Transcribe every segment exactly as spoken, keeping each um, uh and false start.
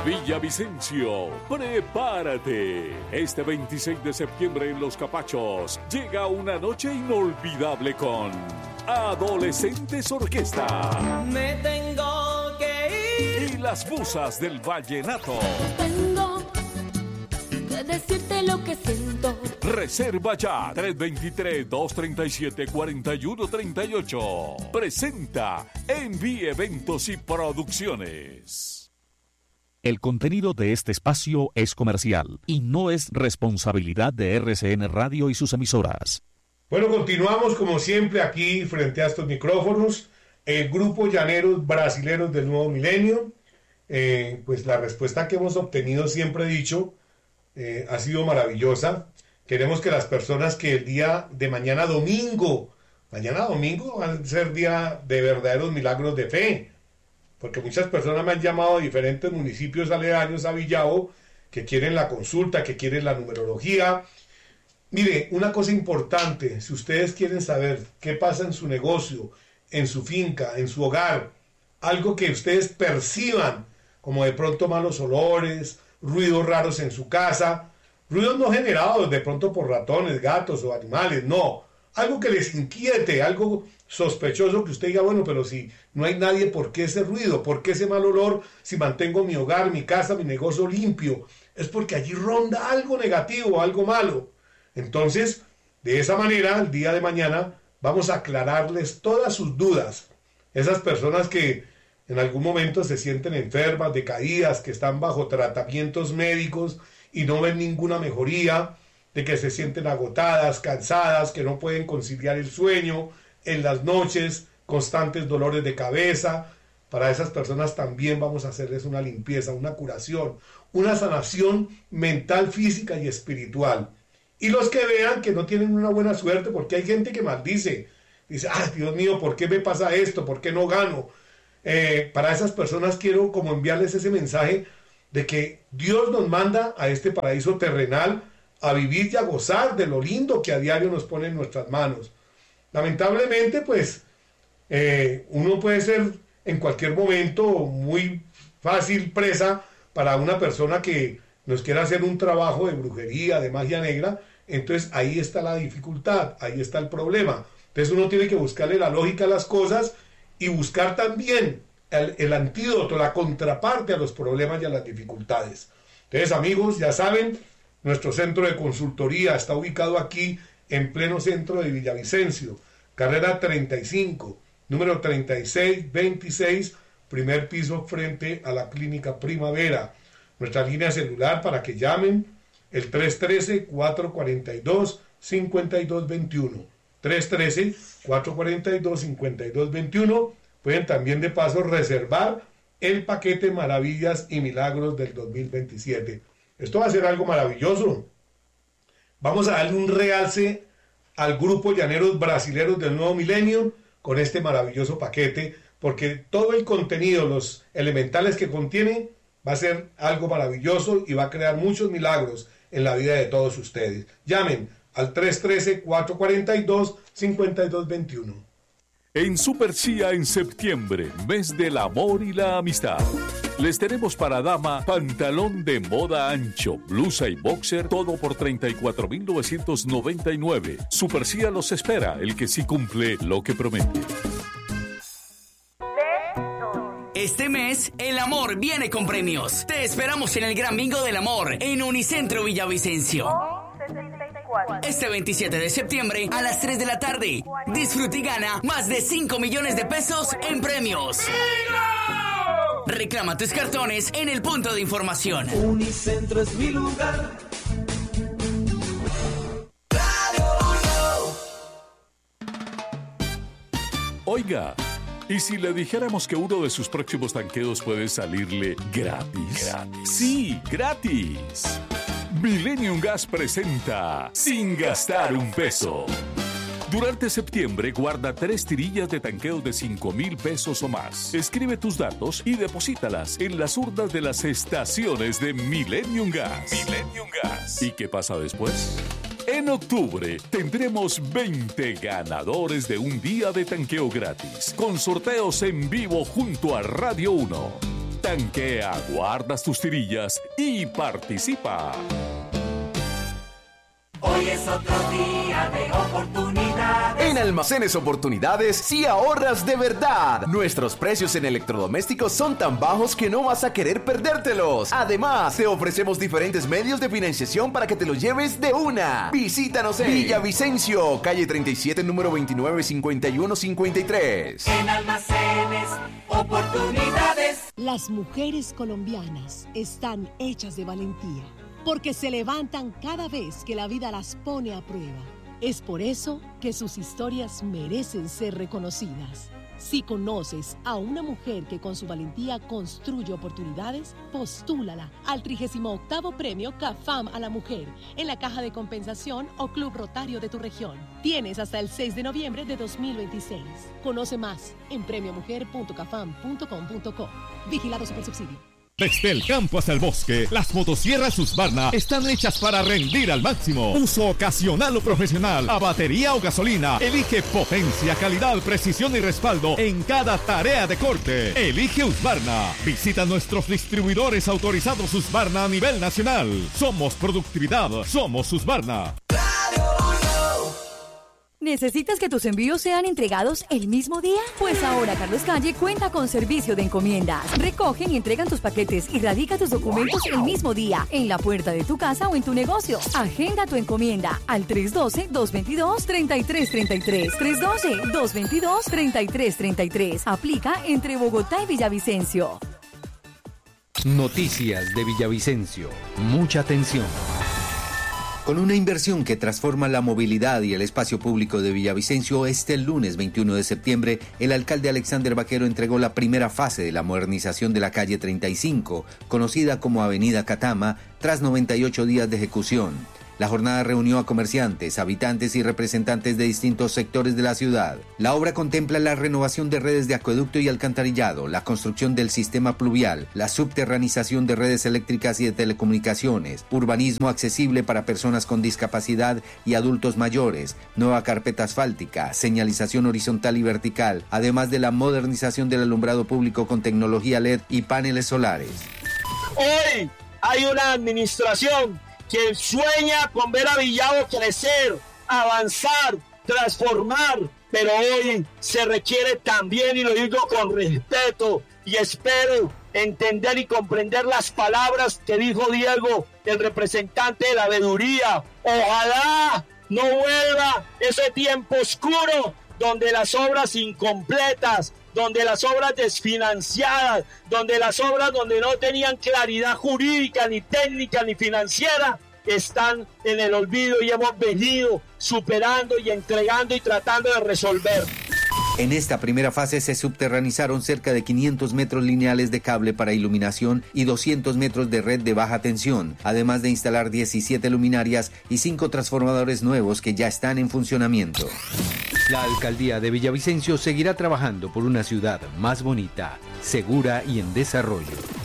Villavicencio, prepárate. Este veintiséis de septiembre en Los Capachos llega una noche inolvidable con Adolescentes Orquesta. Me tengo que ir. Y las musas del vallenato. Tengo que decirte lo que siento. Reserva ya tres dos tres, dos tres siete, cuatro uno tres ocho. Presenta Envie Eventos y Producciones. El contenido de este espacio es comercial y no es responsabilidad de R C N Radio y sus emisoras. Bueno, continuamos como siempre aquí frente a estos micrófonos. El grupo Llaneros Brasileros del Nuevo Milenio. Eh, pues la respuesta que hemos obtenido, siempre he dicho, eh, ha sido maravillosa. Queremos que las personas que el día de mañana domingo, mañana domingo va a ser día de verdaderos milagros de fe. Porque muchas personas me han llamado de diferentes municipios aledaños a Villavo que quieren la consulta, que quieren la numerología. Mire, una cosa importante, si ustedes quieren saber qué pasa en su negocio, en su finca, en su hogar, algo que ustedes perciban, como de pronto malos olores, ruidos raros en su casa, ruidos no generados de pronto por ratones, gatos o animales, no, algo que les inquiete, algo sospechoso que usted diga, bueno, pero si no hay nadie, ¿por qué ese ruido? ¿Por qué ese mal olor si mantengo mi hogar, mi casa, mi negocio limpio? Es porque allí ronda algo negativo, algo malo. Entonces, de esa manera, el día de mañana, vamos a aclararles todas sus dudas. Esas personas que en algún momento se sienten enfermas, decaídas, que están bajo tratamientos médicos y no ven ninguna mejoría, de que se sienten agotadas, cansadas, que no pueden conciliar el sueño en las noches, constantes dolores de cabeza. Para esas personas también vamos a hacerles una limpieza, una curación, una sanación mental, física y espiritual. Y los que vean que no tienen una buena suerte, porque hay gente que maldice, dice, ah, Dios mío, ¿por qué me pasa esto? ¿Por qué no gano? Eh, para esas personas quiero como enviarles ese mensaje de que Dios nos manda a este paraíso terrenal a vivir y a gozar de lo lindo que a diario nos pone en nuestras manos. Lamentablemente, pues, eh, uno puede ser en cualquier momento muy fácil presa para una persona que nos quiera hacer un trabajo de brujería, de magia negra. Entonces ahí está la dificultad, ahí está el problema. Entonces uno tiene que buscarle la lógica a las cosas y buscar también el, el antídoto, la contraparte a los problemas y a las dificultades. Entonces, amigos, ya saben, nuestro centro de consultoría está ubicado aquí en pleno centro de Villavicencio, carrera treinta y cinco, número treinta y seis veintiséis, primer piso frente a la clínica Primavera. Nuestra línea celular para que llamen, el tres uno tres, cuatro cuatro dos, cinco dos dos uno. tres uno tres, cuatro cuatro dos, cinco dos dos uno. Pueden también de paso reservar el paquete Maravillas y Milagros del dos mil veintisiete. Esto va a ser algo maravilloso. Vamos a darle un realce al grupo Llaneros Brasileros del Nuevo Milenio con este maravilloso paquete, porque todo el contenido, los elementales que contiene, va a ser algo maravilloso y va a crear muchos milagros en la vida de todos ustedes. Llamen al tres uno tres, cuatro cuatro dos, cinco dos dos uno. En Super Cia en septiembre, mes del amor y la amistad. Les tenemos para dama pantalón de moda ancho, blusa y boxer, todo por treinta y cuatro mil novecientos noventa y nueve. Super Cia los espera, el que sí cumple lo que promete. Este mes, el amor viene con premios. Te esperamos en el Gran Bingo del Amor en Unicentro Villavicencio. Este veintisiete de septiembre a las tres de la tarde. Disfruta y gana más de cinco millones de pesos en premios. Reclama tus cartones en el punto de información. Unicentro es mi lugar. Oiga, ¿y si le dijéramos que uno de sus próximos tanqueos puede salirle gratis? Gratis. Sí, gratis. Millennium Gas presenta Sin Gastar un Peso. Durante septiembre, guarda tres tirillas de tanqueo de cinco mil pesos o más. Escribe tus datos y deposítalas en las urnas de las estaciones de Millennium Gas. Millennium Gas. ¿Y qué pasa después? En octubre tendremos veinte ganadores de un día de tanqueo gratis, con sorteos en vivo junto a Radio uno. tanquea, guardas tus tirillas y participa. Hoy es otro día de oportunidades. En Almacenes Oportunidades, sí ahorras de verdad. Nuestros precios en electrodomésticos son tan bajos que no vas a querer perdértelos. Además, te ofrecemos diferentes medios de financiación para que te los lleves de una. Visítanos en Villavicencio, calle treinta y siete, número veintinueve, cincuenta y uno cincuenta y tres. En Almacenes Oportunidades. Las mujeres colombianas están hechas de valentía, porque se levantan cada vez que la vida las pone a prueba. Es por eso que sus historias merecen ser reconocidas. Si conoces a una mujer que con su valentía construye oportunidades, postúlala al trigésimo octavo Premio CAFAM a la Mujer en la Caja de Compensación o Club Rotario de tu región. Tienes hasta el seis de noviembre de dos mil veintiséis. Conoce más en premio mujer punto cafam punto com punto co. Vigilado Supersubsidio. Desde el campo hasta el bosque, las motosierras Husqvarna están hechas para rendir al máximo. Uso ocasional o profesional, a batería o gasolina. Elige potencia, calidad, precisión y respaldo en cada tarea de corte. Elige Husqvarna. Visita nuestros distribuidores autorizados Husqvarna a nivel nacional. Somos productividad, somos Husqvarna. ¿Necesitas que tus envíos sean entregados el mismo día? Pues ahora Carlos Calle cuenta con servicio de encomiendas. Recogen y entregan tus paquetes y radica tus documentos el mismo día en la puerta de tu casa o en tu negocio. Agenda tu encomienda al tres uno dos, dos dos dos, tres tres tres tres. tres uno dos, dos dos dos, tres tres tres tres. Aplica entre Bogotá y Villavicencio. Noticias de Villavicencio. Mucha atención. Con una inversión que transforma la movilidad y el espacio público de Villavicencio, este lunes veintiuno de septiembre, el alcalde Alexander Vaquero entregó la primera fase de la modernización de la calle treinta y cinco, conocida como Avenida Catama, tras noventa y ocho días de ejecución. La jornada reunió a comerciantes, habitantes y representantes de distintos sectores de la ciudad. La obra contempla la renovación de redes de acueducto y alcantarillado, la construcción del sistema pluvial, la subterranización de redes eléctricas y de telecomunicaciones, urbanismo accesible para personas con discapacidad y adultos mayores, nueva carpeta asfáltica, señalización horizontal y vertical, además de la modernización del alumbrado público con tecnología L E D y paneles solares. Hoy hay una administración que sueña con ver a Villavo crecer, avanzar, transformar, pero hoy se requiere también, y lo digo con respeto, y espero entender y comprender las palabras que dijo Diego, el representante de la veeduría. Ojalá no vuelva ese tiempo oscuro donde las obras incompletas, donde las obras desfinanciadas, donde las obras donde no tenían claridad jurídica, ni técnica, ni financiera, están en el olvido, y hemos venido superando y entregando y tratando de resolver. En esta primera fase se subterranizaron cerca de quinientos metros lineales de cable para iluminación y doscientos metros de red de baja tensión, además de instalar diecisiete luminarias y cinco transformadores nuevos que ya están en funcionamiento. La alcaldía de Villavicencio seguirá trabajando por una ciudad más bonita, segura y en desarrollo.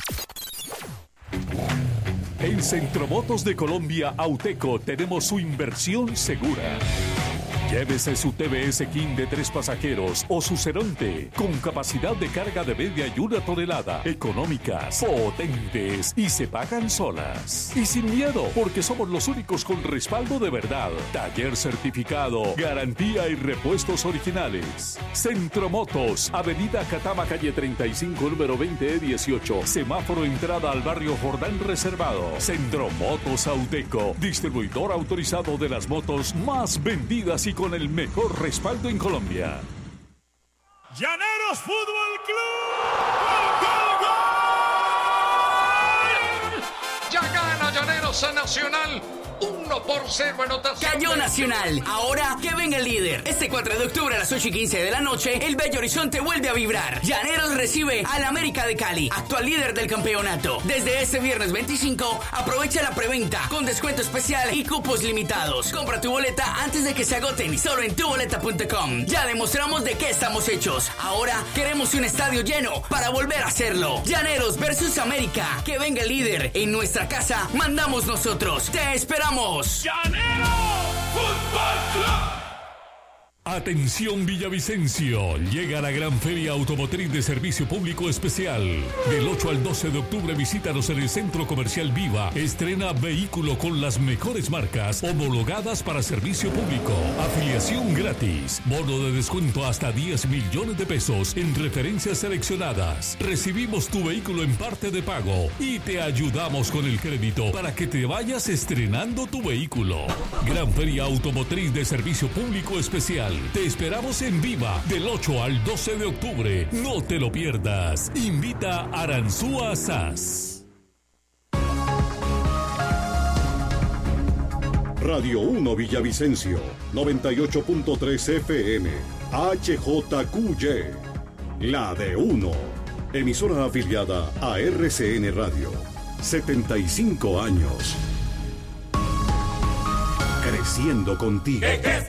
En Centromotos de Colombia, Auteco, tenemos su inversión segura. Llévese su T V S King de tres pasajeros o su Ceronte con capacidad de carga de media y una tonelada, económicas, potentes y se pagan solas. Y sin miedo, porque somos los únicos con respaldo de verdad. Taller certificado, garantía y repuestos originales. Centromotos, Avenida Catama, calle treinta y cinco, número veinte E dieciocho, semáforo entrada al barrio Jordán Reservado. Centromotos Auteco, distribuidor autorizado de las motos más vendidas y con el mejor respaldo en Colombia. Llaneros Fútbol Club. ¡Gol, gol, gol! Ya gana Llaneros a Nacional. uno por cero anotación. Cayó Nacional. Ahora que venga el líder. Este cuatro de octubre a las ocho y quince de la noche, el Bello Horizonte vuelve a vibrar. Llaneros recibe al América de Cali, actual líder del campeonato. Desde este viernes veinticinco, aprovecha la preventa con descuento especial y cupos limitados. Compra tu boleta antes de que se agoten, solo en tu boleta punto com. Ya demostramos de qué estamos hechos. Ahora queremos un estadio lleno para volver a hacerlo. Llaneros versus América. Que venga el líder. En nuestra casa mandamos nosotros. Te esperamos. ¡Llanero Fútbol Club! Atención Villavicencio, llega la Gran Feria Automotriz de Servicio Público Especial. Del ocho al doce de octubre visítanos en el Centro Comercial Viva. Estrena vehículo con las mejores marcas homologadas para servicio público. Afiliación gratis. Bono de descuento hasta diez millones de pesos en referencias seleccionadas. Recibimos tu vehículo en parte de pago y te ayudamos con el crédito para que te vayas estrenando tu vehículo. Gran Feria Automotriz de Servicio Público Especial. Te esperamos en Viva del ocho al doce de octubre. No te lo pierdas. Invita Aranzúa Sas. Radio uno Villavicencio, noventa y ocho punto tres F M, H J Q Y, la de uno. Emisora afiliada a R C N Radio. setenta y cinco años. Creciendo contigo.